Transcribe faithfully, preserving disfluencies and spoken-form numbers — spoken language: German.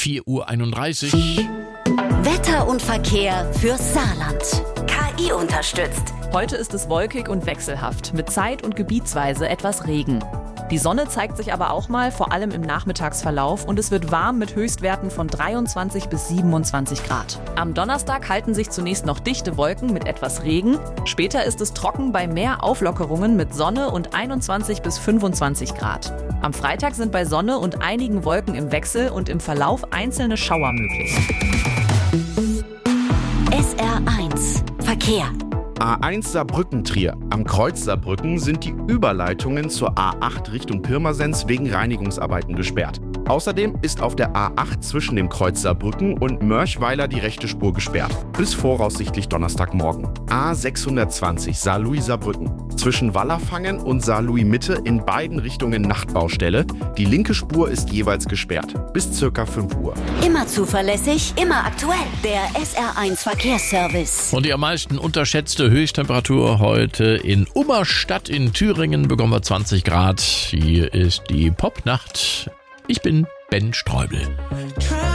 vier Uhr einunddreißig. Wetter und Verkehr fürs Saarland. K I unterstützt. Heute ist es wolkig und wechselhaft, mit zeit- und gebietsweise etwas Regen. Die Sonne zeigt sich aber auch mal, vor allem im Nachmittagsverlauf, und es wird warm mit Höchstwerten von dreiundzwanzig bis siebenundzwanzig Grad. Am Donnerstag halten sich zunächst noch dichte Wolken mit etwas Regen. Später ist es trocken bei mehr Auflockerungen mit Sonne und einundzwanzig bis fünfundzwanzig Grad. Am Freitag sind bei Sonne und einigen Wolken im Wechsel und im Verlauf einzelne Schauer möglich. S R eins Verkehr. A eins Saarbrücken-Trier. Am Kreuz Saarbrücken sind die Überleitungen zur A acht Richtung Pirmasens wegen Reinigungsarbeiten gesperrt. Außerdem ist auf der A acht zwischen dem Kreuz Saarbrücken und Mörchweiler die rechte Spur gesperrt. Bis voraussichtlich Donnerstagmorgen. A sechshundertzwanzig Saarlouis-Saarbrücken. Zwischen Wallerfangen und Saarlouis-Mitte in beiden Richtungen Nachtbaustelle. Die linke Spur ist jeweils gesperrt. Bis circa fünf Uhr. Immer zuverlässig, immer aktuell. Der S R eins Verkehrsservice. Und die am meisten unterschätzte Höchsttemperatur heute in Ummerstadt in Thüringen bekommen wir zwanzig Grad. Hier ist die Popnacht. Ich bin Ben Streubel.